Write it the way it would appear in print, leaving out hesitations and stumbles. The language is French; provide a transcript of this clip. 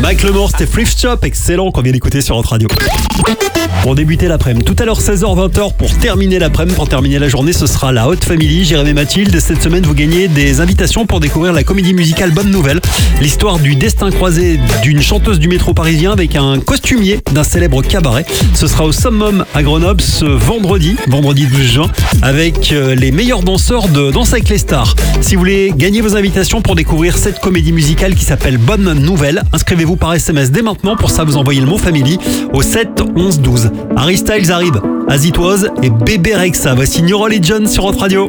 Macklemore, c'était Thrift Shop, excellent qu'on vient d'écouter sur notre radio. Pour débuter l'après-midi, tout à l'heure 16h-20h pour terminer l'après-midi, pour terminer la journée, ce sera la Hot Family, Jérémy et Mathilde. Cette semaine, vous gagnez des invitations pour découvrir la comédie musicale Bonne Nouvelle, l'histoire du destin croisé d'une chanteuse du métro parisien avec un costumier d'un célèbre cabaret. Ce sera au Summum à Grenoble ce vendredi 12 juin, avec les meilleurs danseurs de Danse avec les stars. Si vous voulez gagner vos invitations pour découvrir cette comédie musicale qui s'appelle Bonne Nouvelle, inscrivez-vous par SMS dès maintenant. Pour ça, vous envoyez le mot Family au 7 11 12. Harry Styles arrive, As It Was et Bébé Rexha. Voici New Religion sur Hot Radio.